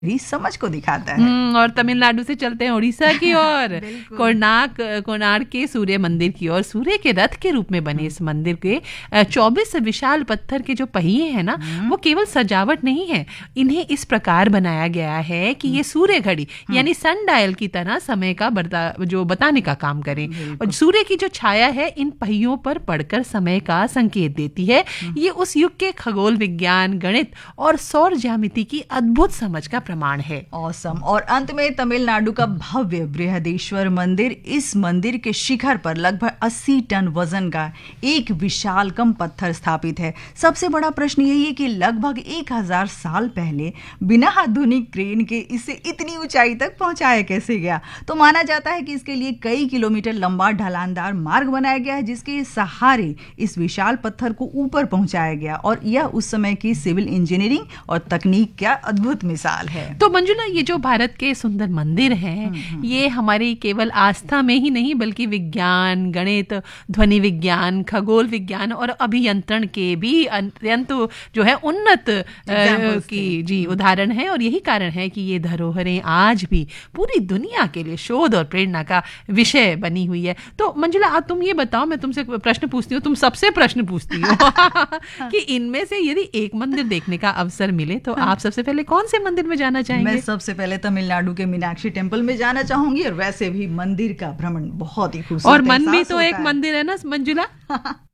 समझ को दिखाता है। और तमिलनाडु से चलते हैं उड़ीसा की ओर, कोणार्क के सूर्य मंदिर की ओर। सूर्य के रथ के रूप में बने इस मंदिर के 24 विशाल पत्थर के जो पहिए हैं ना, वो केवल सजावट नहीं है, इन्हें इस प्रकार बनाया गया है कि ये सूर्य घड़ी यानी सन डायल की तरह समय का जो बताने का काम करें। और सूर्य की जो छाया है इन पहियों पर पड़कर समय का संकेत देती है। ये उस युग के खगोल विज्ञान, गणित और सौर ज्यामिति की अद्भुत समझ का प्रमाण है। ऑसम। और अंत में तमिलनाडु का भव्य बृहदेश्वर मंदिर। इस मंदिर के शिखर पर लगभग 80 टन वजन का एक विशालकाय पत्थर स्थापित है। सबसे बड़ा प्रश्न यही है कि लगभग 1000 साल पहले बिना आधुनिक क्रेन के इसे इतनी ऊंचाई तक पहुंचाया कैसे गया। तो माना जाता है कि इसके लिए कई किलोमीटर लंबा ढलानदार मार्ग बनाया गया है, जिसके सहारे इस विशाल पत्थर को ऊपर पहुंचाया गया। और यह उस समय की सिविल इंजीनियरिंग और तकनीक का अद्भुत मिसाल है। तो मंजुला, ये जो भारत के सुंदर मंदिर हैं, ये हमारी केवल आस्था में ही नहीं बल्कि विज्ञान, गणित, ध्वनि विज्ञान, खगोल विज्ञान और अभियंत्रण के भी अत्यंत जो है उन्नत की जी उदाहरण है। और यही कारण है कि ये धरोहरें आज भी पूरी दुनिया के लिए शोध और प्रेरणा का विषय बनी हुई है। तो मंजुला, आज तुम ये बताओ, मैं तुमसे प्रश्न पूछती हूँ, तुम सबसे प्रश्न पूछती हो कि इनमें से यदि एक मंदिर देखने का अवसर मिले तो आप सबसे पहले कौन से मंदिर में जाना चाहेंगे? मैं सबसे पहले तमिलनाडु के मीनाक्षी टेम्पल में जाना चाहूंगी। और वैसे भी मंदिर का भ्रमण बहुत ही खूबसूरत और मन भी तो एक मंदिर है ना मंजुला।